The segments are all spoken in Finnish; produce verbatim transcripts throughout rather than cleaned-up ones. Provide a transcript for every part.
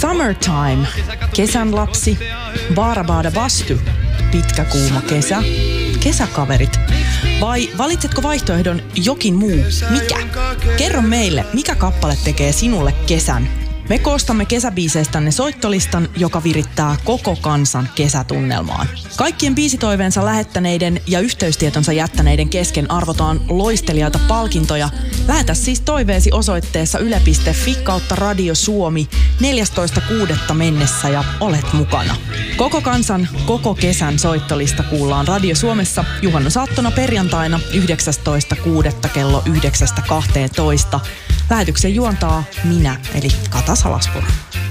Summertime, kesän lapsi, Baarabaada Bastu, pitkä kuuma kesä, kesäkaverit. Vai valitsetko vaihtoehdon jokin muu? Mikä? Kerro meille, mikä kappale tekee sinulle kesän? Me koostamme kesäbiiseistänne soittolistan, joka virittää koko kansan kesätunnelmaan. Kaikkien biisitoiveensa lähettäneiden ja yhteystietonsa jättäneiden kesken arvotaan loistelijaita palkintoja. Lähetä siis toiveesi osoitteessa yle piste fi kautta Radio Suomi neljästoista kuudetta mennessä ja olet mukana. Koko kansan, koko kesän soittolista kuullaan Radio Suomessa juhannusaattona perjantaina yhdeksästoista kuudetta kello yhdeksästä kahteentoista. Lähetyksen juontaa minä, eli Kata Salaspuro.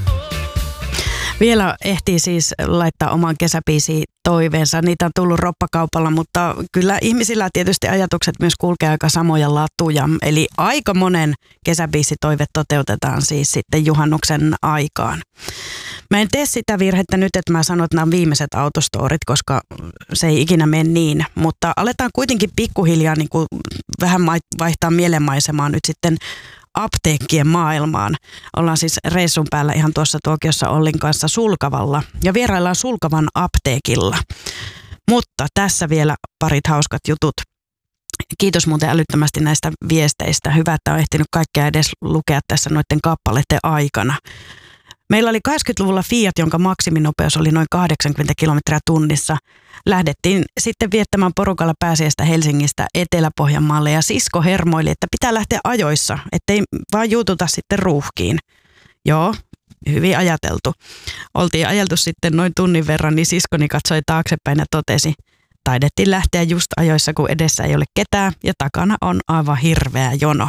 Vielä ehtii siis laittaa oman kesäbiisiin toiveensa. Niitä on tullut roppakaupalla, mutta kyllä ihmisillä tietysti ajatukset myös kulkee aika samoja latuja. Eli aika monen kesäbiisitoive toteutetaan siis sitten juhannuksen aikaan. Mä en tee sitä virhettä nyt, että mä sanon, että nämä on viimeiset autostorit, koska se ei ikinä mene niin. Mutta aletaan kuitenkin pikkuhiljaa niin kuin vähän vaihtaa mielenmaisemaa nyt sitten apteekkien maailmaan. Ollaan siis reissun päällä ihan tuossa Tuokiossa Ollin kanssa Sulkavalla ja vieraillaan Sulkavan apteekilla. Mutta tässä vielä parit hauskat jutut. Kiitos muuten älyttömästi näistä viesteistä. Hyvä, että on ehtinyt kaikkea edes lukea tässä noiden kappaleiden aikana. Meillä oli kahdeksankymmentäluvulla Fiat, jonka maksiminopeus oli noin kahdeksankymmentä kilometriä tunnissa. Lähdettiin sitten viettämään porukalla pääsiäistä Helsingistä Etelä-Pohjanmaalle ja sisko hermoili, että pitää lähteä ajoissa, ettei vaan juututa sitten ruuhkiin. Joo, hyvin ajateltu. Oltiin ajeltu sitten noin tunnin verran, niin siskoni katsoi taaksepäin ja totesi, taidettiin lähteä just ajoissa, kun edessä ei ole ketään ja takana on aivan hirveä jono.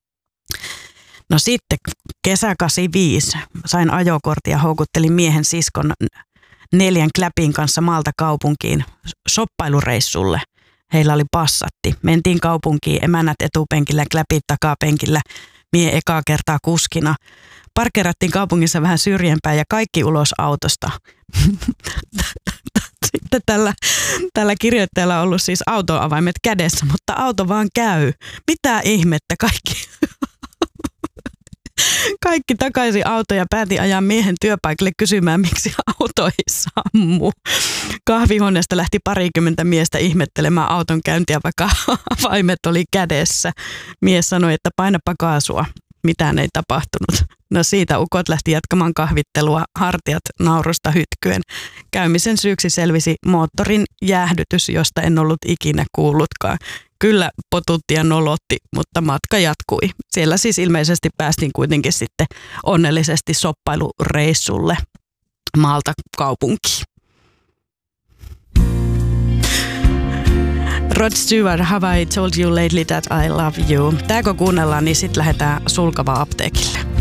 No sitten kesä kahdeksankymmentäviisi sain ajokortin ja houkuttelin miehen siskon neljän kläpin kanssa maalta kaupunkiin shoppailureissulle. Heillä oli passatti. Mentiin kaupunkiin, emännät etupenkillä, kläpit takapenkillä, mie ekaa kertaa kuskina. Parkerattiin kaupungissa vähän syrjempään ja kaikki ulos autosta. Sitten tällä, tällä kirjoittajalla on ollut siis autoavaimet kädessä, mutta auto vaan käy. Mitä ihmettä kaikki... Kaikki takaisin autoon ja päätin ajaa miehen työpaikalle kysymään, miksi auto ei sammu. Kahvihuoneesta lähti parikymmentä miestä ihmettelemään auton käyntiä, vaikka avaimet oli kädessä. Mies sanoi, että painapa kaasua. Mitään ei tapahtunut. No siitä ukot lähti jatkamaan kahvittelua, hartiat naurusta hytkyen. Käymisen syyksi selvisi moottorin jäähdytys, josta en ollut ikinä kuullutkaan. Kyllä potutti ja nolotti, mutta matka jatkui. Siellä siis ilmeisesti päästiin kuitenkin sitten onnellisesti shoppailureissulle maalta kaupunkiin. Rod Stewart, Have I Told You Lately That I Love You? Tää kun kuunnellaan, niin sitten lähdetään Sulkava apteekille.